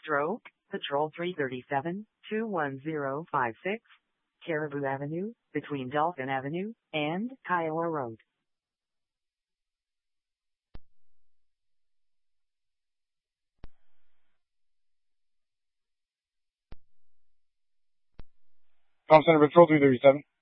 Stroke, Patrol 337, 21056, Caribou Avenue, between Dolphin Avenue and Kiowa Road. Tom Center Patrol 337.